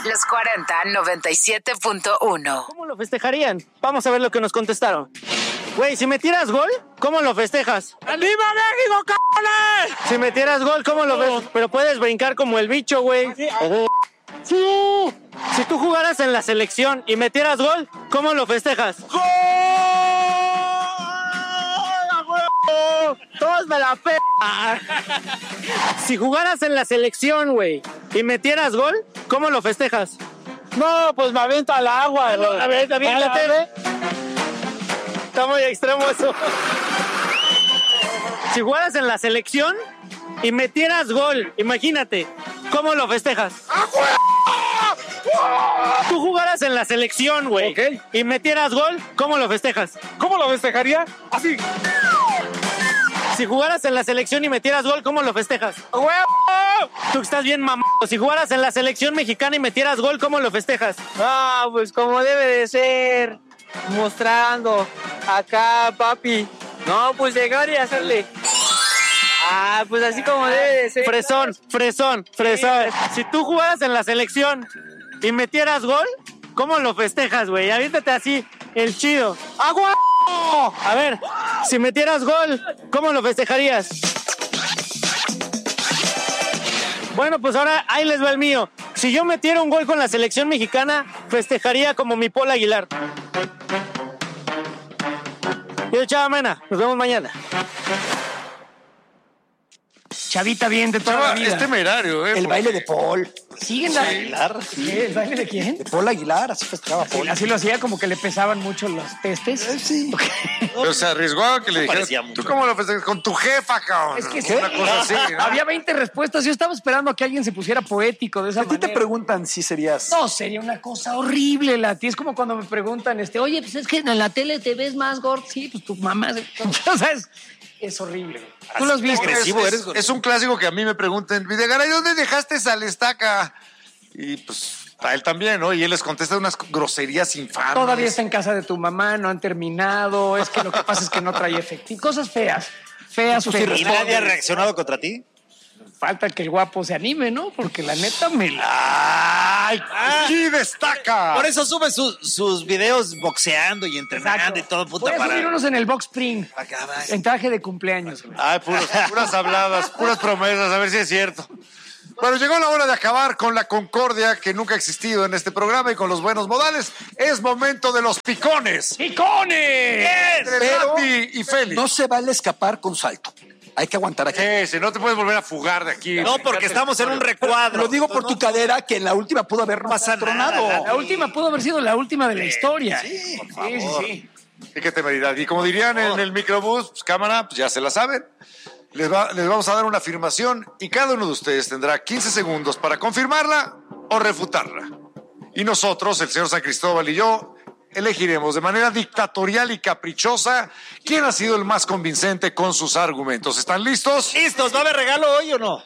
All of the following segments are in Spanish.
Los 40 97.1. ¿Cómo lo festejarían? Vamos a ver lo que nos contestaron. Güey, si metieras gol, ¿cómo lo festejas? ¡Viva México, cabrones! Si metieras gol, ¿cómo lo ves? Pero puedes brincar como el bicho, güey. Sí. Si tú jugaras en la selección y metieras gol, ¿cómo lo festejas? ¡Gol! Todos me la pe... Si jugaras en la selección, güey, y metieras gol, ¿cómo lo festejas? No, pues me aviento al agua. A ver, aviéntate. Está muy extremo eso. Si jugaras en la selección y metieras gol, imagínate, ¿cómo lo festejas? Tú jugaras en la selección, güey, Ok. y metieras gol, ¿cómo lo festejas? ¿Cómo lo festejaría? Así. Si jugaras en la selección y metieras gol, ¿cómo lo festejas? ¡Huevo! Tú estás bien mamado. Si jugaras en la selección mexicana y metieras gol, ¿cómo lo festejas? Ah, pues como debe de ser. Mostrando. Acá, papi. No, pues llegar y hacerle. Ah, pues así como debe de ser. Fresón. Si tú jugaras en la selección y metieras gol, ¿cómo lo festejas, güey? Aviéntate así, el chido. ¡Agua! A ver, si metieras gol, ¿cómo lo festejarías? Bueno, pues ahora ahí les va el mío. Si yo metiera un gol con la selección mexicana, festejaría como mi Paul Aguilar. Yo, Chava Mena, nos vemos mañana. Chavita bien de toda la vida. Es temerario, El baile de Paul. ¿Siguen Aguilar, sí. ¿Qué? ¿El baile de quién? De Paul Aguilar, así festejaba Paul. Así lo hacía, como que le pesaban mucho los testes. Sí. Pero se arriesgó a que le dijeras, ¿tú cómo lo festejas? Con tu jefa, cabrón. Es que Una sí. cosa así, ¿no? Había 20 respuestas. Yo estaba esperando a que alguien se pusiera poético de esa Si a ti manera. te preguntan si serías... No, sería una cosa horrible, Lati. Es como cuando me preguntan, oye, pues es que en la tele te ves más gordo. Sí, pues tu mamá... O sea, es horrible. Tú los viste. Es un clásico que a mí me preguntan, Videgaray, ¿dónde dejaste esa estaca? Y pues a él también, ¿no? Y él les contesta unas groserías infames. Todavía está en casa de tu mamá, no han terminado. Es que lo que pasa es que no trae efectivo. Cosas feas. Feas. ¿Y nadie ha reaccionado contra ti? Falta que el guapo se anime, ¿no? Porque la neta me la... ¡Ay! ¡Sí destaca! Por eso sube sus videos boxeando y entrenando y todo, puta Voy a para... subir unos en el Box Spring. En traje de cumpleaños. Güey. Ay, puras habladas, puras promesas, a ver si es cierto. Bueno, llegó la hora de acabar con la concordia que nunca ha existido en este programa y con los buenos modales. Es momento de los picones. ¡Picones! Entre Lati y Félix. No se vale escapar con salto. Hay que aguantar aquí. Si no te puedes volver a fugar de aquí. No, porque estamos en un recuadro. Lo digo por tu cadera, que en la última pudo haber pasa tronado. nada. La última pudo haber sido la última de la historia. Sí, por favor. Sí. Y qué temeridad. Y como dirían en el microbús, pues cámara, pues ya se la saben. Les vamos a dar una afirmación y cada uno de ustedes tendrá 15 segundos para confirmarla o refutarla. Y nosotros, el señor San Cristóbal y yo, elegiremos de manera dictatorial y caprichosa quién ha sido el más convincente con sus argumentos. ¿Están listos? ¿Listos? ¿Va a haber regalo hoy o no?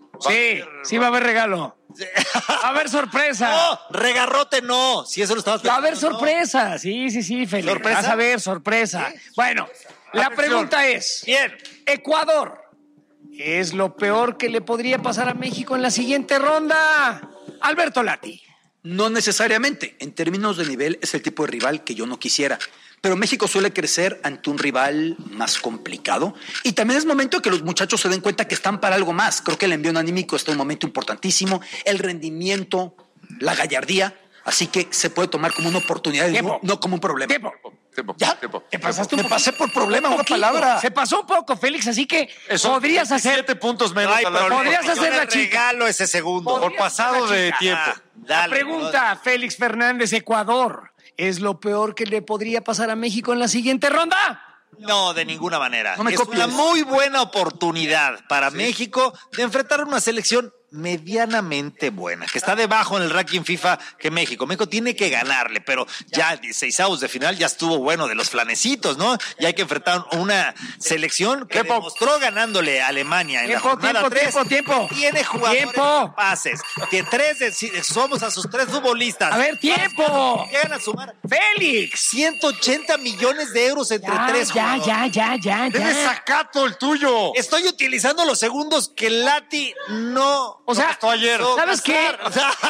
Sí va a haber regalo. Va a haber sorpresa. No, regarrote no. Si eso lo estabas Va a haber pensando, sorpresa. Sí, Félix. ¿Sorpresa? Vas a ver, sorpresa. Bueno, la pregunta es... Bien. Ecuador. ¿Es lo peor que le podría pasar a México en la siguiente ronda? Alberto Lati. No necesariamente. En términos de nivel, es el tipo de rival que yo no quisiera. Pero México suele crecer ante un rival más complicado. Y también es momento que los muchachos se den cuenta que están para algo más. Creo que el envío anímico está en un momento importantísimo. El rendimiento, la gallardía. Así que se puede tomar como una oportunidad, no como un problema. Tiempo. ¿Ya? Te pasaste Me pasé por problema, una palabra. Se pasó un poco, Félix, así que Eso, podrías hacer... 7 puntos menos. Ay, a la- pero podrías yo hacer le la chica. regalo ese segundo. por pasado de tiempo. La Dale. pregunta, Félix Fernández, Ecuador. ¿Es lo peor que le podría pasar a México en la siguiente ronda? No, de ninguna manera. No me es copies. una muy buena oportunidad para México de enfrentar una selección medianamente buena, que está debajo en el ranking FIFA que México. México tiene que ganarle, pero ya 16avos de final ya estuvo bueno de los flanecitos, ¿no? Y hay que enfrentar una selección que demostró ganándole a Alemania en la jornada 3. Tiempo. Tiene jugadores capaces, que somos a sus 3 futbolistas. A ver, tiempo. Llegan a sumar Félix. 180 millones de euros entre 3 jugadores. Ya. Debes sacato el tuyo. Estoy utilizando los segundos que Lati no... O sea, costó ayer. ¿sabes qué? O sea,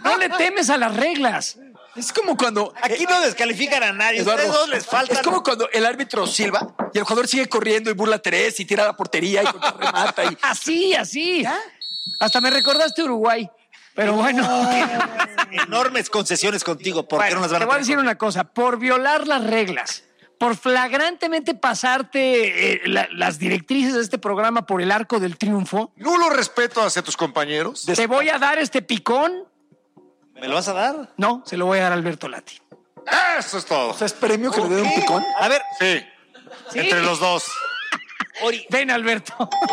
No le temes a las reglas. Es como cuando... Aquí no descalifican a nadie. Eduardo, Ustedes dos les falta. es como cuando el árbitro silba y el jugador sigue corriendo y burla a tres y tira a la portería y remata. Y... Así. Hasta me recordaste Uruguay. Pero bueno. Enormes concesiones contigo. ¿Por qué Bueno, no las van te a voy a tener? decir una cosa. Por violar las reglas, por flagrantemente pasarte las directrices de este programa por el arco del triunfo, Nulo respeto hacia tus compañeros. te voy a dar este picón. ¿Me lo vas a dar? No, se lo voy a dar a Alberto Lati. Eso es todo. O sea, ¿es premio que le den un picón? A ver, Sí. Entre los dos. Ven, Alberto.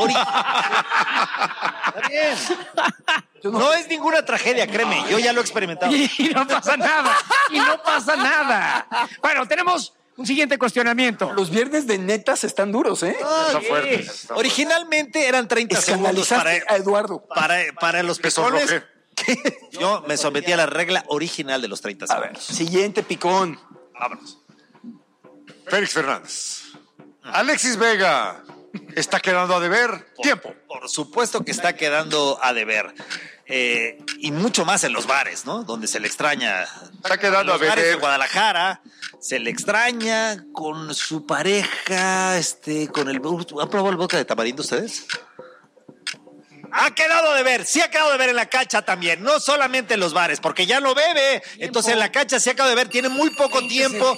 Está bien. No es ninguna tragedia, créeme. Yo ya lo he experimentado. Y no pasa nada. Bueno, tenemos un siguiente cuestionamiento. Los viernes de netas están duros, ¿eh? Está fuerte. Está fuerte. Originalmente eran 30 segundos Escandalizaste a Eduardo. para los Me picones. sonrojé. Yo me sometí a la regla original de los 30 A ver, segundos. siguiente picón. Vámonos. Félix Fernández. Alexis Vega está quedando a deber tiempo. Por supuesto que está quedando a deber. Y mucho más en los bares, ¿no? Donde se le extraña. Está quedando a En los bares de beber. Guadalajara se le extraña con su pareja, con el... ¿Han probado el vodka de tamarindo ustedes? Ha quedado de ver, sí ha quedado de ver en la cancha también, no solamente en los bares, porque ya no bebe, entonces en la cancha sí ha quedado de ver, tiene muy poco tiempo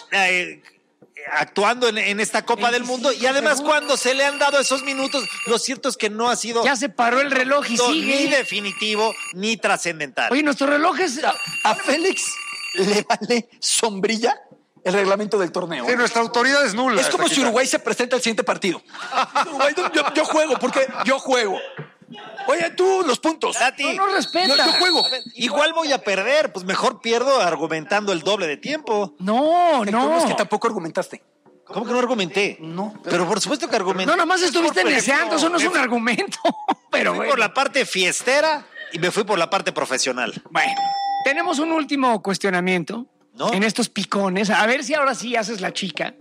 actuando en esta Copa del Mundo y además cuando se le han dado esos minutos, lo cierto es que no ha sido Ya se paró el reloj y ni sigue. definitivo ni trascendental. Oye, nuestro reloj es... A Félix le vale sombrilla el reglamento del torneo. Sí, nuestra autoridad es nula. Es como Está si quitando. Uruguay se presenta al siguiente partido. Uruguay, yo juego, porque yo juego. Oye, tú, los puntos. Tati, No respeta. Yo juego. igual voy a perder, pues mejor pierdo argumentando el doble de tiempo. No. Es que tampoco argumentaste. ¿Cómo que no argumenté? No. Pero por supuesto que argumenté. No, nomás estuviste Por neceando, eso no es me un argumento. Pero fui bueno. por la parte fiestera y me fui por la parte profesional. Bueno, tenemos un último cuestionamiento ¿No? en estos picones. A ver si ahora sí haces la chica.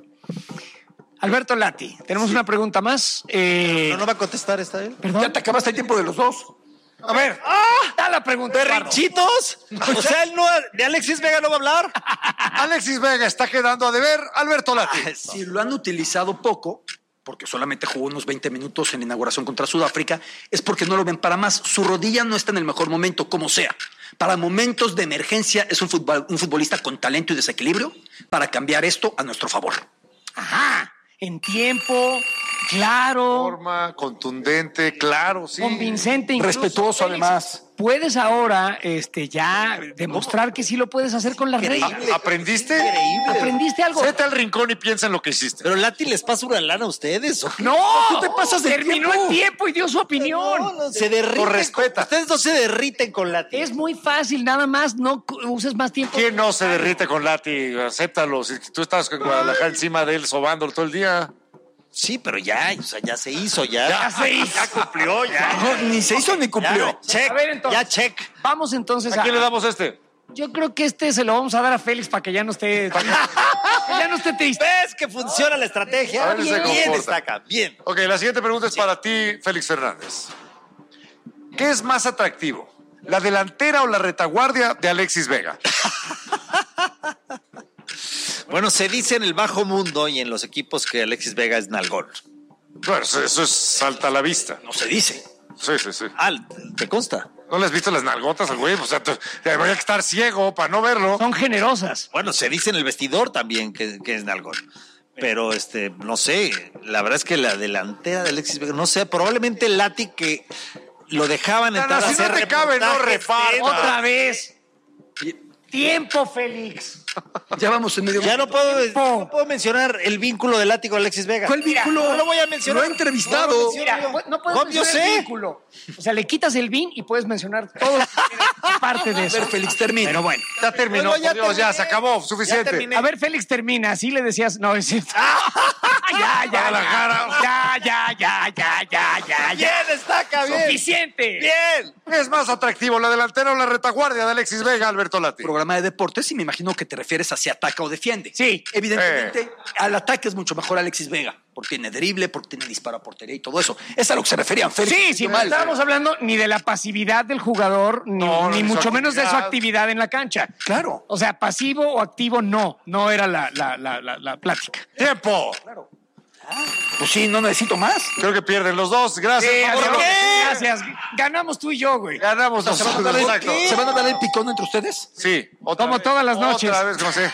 Alberto Lati, tenemos una pregunta más. ¿No va a contestar esta él? Perdón. Ya te acabaste el tiempo de los dos. A ver, Da la pregunta. Eduardo. ¿Berrinchitos? O sea, él no, de Alexis Vega no va a hablar. Alexis Vega está quedando a deber. Alberto Lati. Si lo han utilizado poco, porque solamente jugó unos 20 minutos en la inauguración contra Sudáfrica, es porque no lo ven para más. Su rodilla no está en el mejor momento, como sea. Para momentos de emergencia es un futbolista con talento y desequilibrio para cambiar esto a nuestro favor. Ajá. En tiempo, claro, Forma, contundente, claro, sí. convincente. Incluso, Respetuoso, Félix, además. Puedes ahora ya demostrar que sí lo puedes hacer con las reglas. ¿Aprendiste? Increíble. ¿Aprendiste algo? Vete al rincón y piensa en lo que hiciste. Pero Lati les pasa una lana a ustedes. ¿O? No, Tú te pasas de terminó tiempo. el tiempo y dio su opinión. No, se derriten. Lo respeta. Ustedes no se derriten con Lati. Es muy fácil, nada más no uses más tiempo. ¿Quién no se derrite con Lati? Acéptalo. Si tú estás en Guadalajara encima de él sobándolo todo el día. Sí, pero ya, o sea, ya se hizo, ya. Ya se hizo. Ya cumplió, ya. No, ni se hizo ni cumplió. Ya, check, A ver, entonces. ya check. Vamos entonces ¿A quién le damos este? Yo creo que este se lo vamos a dar a Félix para que ya no esté... ya no esté triste. ¿Ves que funciona la estrategia? A ver si se Bien comporta. destaca, bien. Ok, la siguiente pregunta es para ti, Félix Fernández. ¿Qué es más atractivo? ¿La delantera o la retaguardia de Alexis Vega? Bueno, se dice en el bajo mundo y en los equipos que Alexis Vega es nalgón. Bueno, eso es salta a la vista. No se dice. Sí, sí, sí. Ah, ¿te consta? ¿No le has visto las nalgotas al güey? O sea, debería estar ciego para no verlo. Son generosas. Bueno, se dice en el vestidor también que es nalgón. Pero, no sé, la verdad es que la delantera de Alexis Vega, no sé, probablemente Lati que lo dejaban No, entrar no, a si no hacer te cabe, no reportajes reparta. de- Otra vez. Tiempo, Félix. Ya vamos en medio. Ya no puedo mencionar el vínculo de Lati con Alexis Vega. ¿Cuál vínculo? No lo voy a mencionar. Lo he entrevistado. Mira, no puedes ¿Cómo yo mencionar el sé? vínculo. O sea, le quitas el vin y puedes mencionar todo lo que quieras, parte de A eso. ver, Félix, termina. Pero bueno. Ya terminó, Bueno, ya por Dios, ya terminé. se acabó, Ya suficiente. terminé. A ver, Félix, termina. Así le decías... No, es cierto. ya. Guadalajara. Ya. Bien, destaca. Vaca, bien. ¡Suficiente! Bien. Es más atractivo la delantera o la retaguardia de Alexis Vega, Alberto Lati. Programa de deportes y me imagino que te refieres a si ataca o defiende. Sí. Evidentemente, al ataque es mucho mejor Alexis Vega, porque tiene drible, porque tiene disparo a portería y todo eso. Es a lo que se referían, Félix. Sí, no estábamos hablando ni de la pasividad del jugador, ni ni mucho su menos de su actividad. actividad en la cancha. Claro. O sea, pasivo o activo, no era la plática. ¡Tiempo! Pues sí, no necesito más. Creo que pierden los dos. Gracias. Sí, Vamos, adiós. Roque. Gracias. Ganamos tú y yo, güey. Ganamos ¿Se van a nosotros. dar Exacto. ¿Se van a dar el picón entre ustedes? Sí. Como todas las noches. Otra vez, José.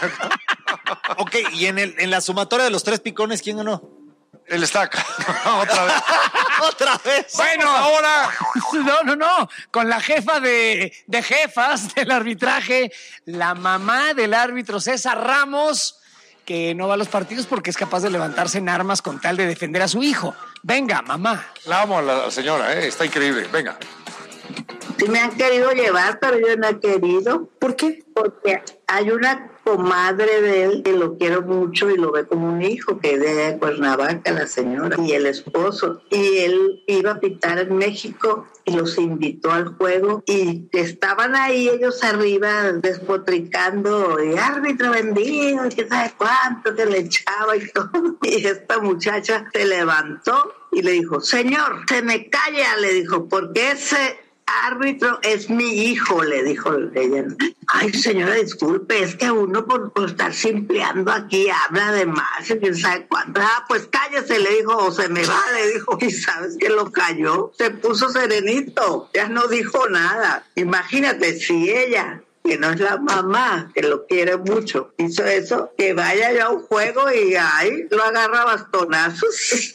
Ok, y en la sumatoria de los 3 picones, ¿quién ganó? El estaca. Otra vez. Otra vez. Bueno, Ahora. no. Con la jefa de jefas del arbitraje, la mamá del árbitro César Ramos, que no va a los partidos porque es capaz de levantarse en armas con tal de defender a su hijo. Venga, mamá. La amo a la señora, está increíble. Venga. Sí me han querido llevar, pero yo no he querido. ¿Por qué? Porque hay una comadre de él que lo quiero mucho y lo ve como un hijo, que es de Cuernavaca, la señora, y el esposo. Y él iba a pitar en México y los invitó al juego y estaban ahí ellos arriba despotricando y árbitro vendido, que sabe cuánto, que le echaba y todo. Y esta muchacha se levantó y le dijo, señor, se me calla, le dijo, porque ese árbitro es mi hijo, le dijo ella. Ay, señora, disculpe, es que uno por estar simpleando aquí habla de más, quién sabe cuánto. Ah, pues cállese, le dijo, o se me va, le dijo. Y sabes que lo cayó, se puso serenito, ya no dijo nada. Imagínate si ella, que no es la mamá, que lo quiere mucho, hizo eso, que vaya ya a un juego y ahí lo agarra a bastonazos.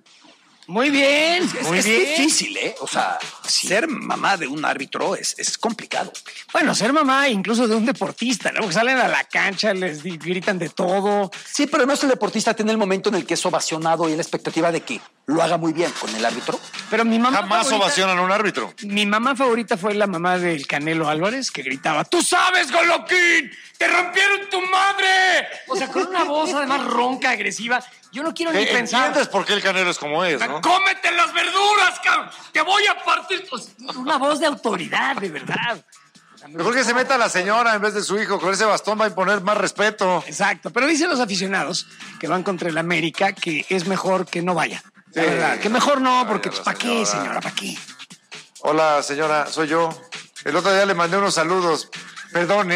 Muy bien, Es difícil, ¿eh? O sea, ser mamá de un árbitro es complicado. Bueno, ser mamá incluso de un deportista, ¿no? Porque salen a la cancha, les gritan de todo. Sí, pero no es el deportista tiene el momento en el que es ovacionado y la expectativa de que lo haga muy bien con el árbitro. Pero mi mamá Jamás favorita- ovacionan a un árbitro. Mi mamá favorita fue la mamá del Canelo Álvarez, que gritaba, ¡tú sabes, Goloquín! ¡Te rompieron tu madre! O sea, con una voz además ronca, agresiva. Yo no quiero ni pensar. ¿Entiendes por qué el Canelo es como es, no? ¡Cómete las verduras, cabrón! ¡Te voy a partir! Pues, una voz de autoridad, de verdad. Mejor que se meta la señora en vez de su hijo. Con ese bastón va a imponer más respeto. Exacto. Pero dicen los aficionados que van contra el América que es mejor que no vaya. La Sí. verdad, que mejor no, porque Vaya la ¿para qué, señora. señora? ¿Para qué? Hola, señora, soy yo. El otro día le mandé unos saludos. Perdón,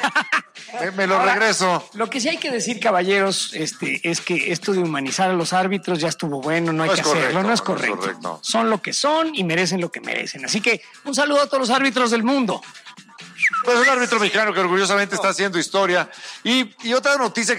me lo Ahora, regreso. Lo que sí hay que decir, caballeros, es que esto de humanizar a los árbitros ya estuvo bueno, no hay No que es correcto, hacerlo, no es no es correcto. correcto. Son lo que son y merecen lo que merecen. Así que un saludo a todos los árbitros del mundo. Pues un árbitro mexicano que orgullosamente está haciendo historia. Y otra noticia que